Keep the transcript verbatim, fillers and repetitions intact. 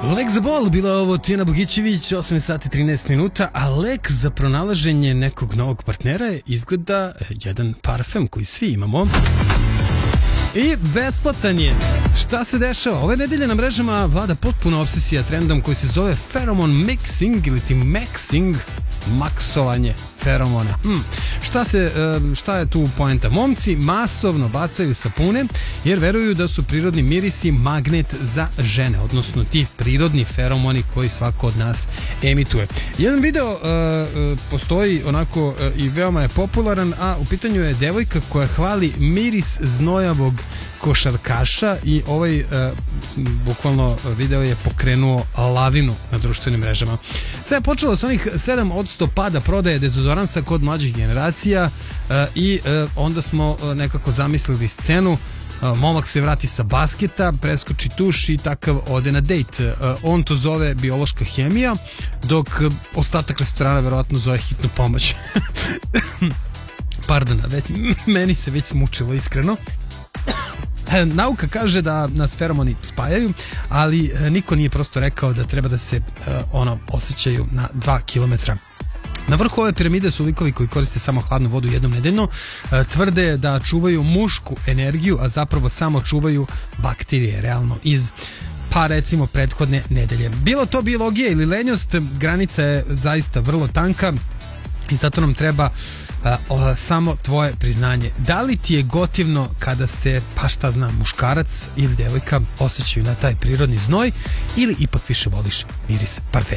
Lek za bol, bila je ovo Tijana Bogićević, osam sati trinaest minuta, a lek za pronalaženje nekog novog partnera je izgleda jedan parfem koji svi imamo. I besplatan je. Šta se dešava? Ove nedelje na mrežama vlada potpuna obsesija trendom koji se zove pheromone mixing ili ti maxing, maksovanje feromona. Hmm. Šta, se, šta je tu poenta? Momci masovno bacaju sapune jer veruju da su prirodni mirisi magnet za žene, odnosno ti prirodni feromoni koji svako od nas emituje. Jedan video uh, postoji onako uh, i veoma je popularan, a u pitanju je devojka koja hvali miris znojavog košarkaša i ovaj uh, bukvalno video je pokrenuo lavinu na društvenim mrežama. Sve je počelo s onih sedam posto pada prodaje dezodoransa kod mlađih generacija uh, i uh, onda smo uh, nekako zamislili scenu. Uh, momak se vrati sa basketa, preskoči tuš i takav ode na dejt. Uh, on to zove biološka hemija, dok uh, ostatak restorana verovatno zove hitnu pomoć. Pardon, već, meni se već smučilo iskreno. Nauka kaže da nas feromoni spajaju, ali niko nije prosto rekao da treba da se uh, ono osjećaju na dva kilometra. Na vrhu ove piramide su likovi koji koriste samo hladnu vodu jednom nedeljno, uh, tvrde da čuvaju mušku energiju, a zapravo samo čuvaju bakterije, realno, iz pa recimo prethodne nedelje. Bilo to biologija ili lenjost, granica je zaista vrlo tanka i zato nam treba Uh, o, samo tvoje priznanje. Da li ti je gotivno kada se, pa šta znam, muškarac ili devojka osjećaju na taj prirodni znoj ili ipak više voliš miris parfema?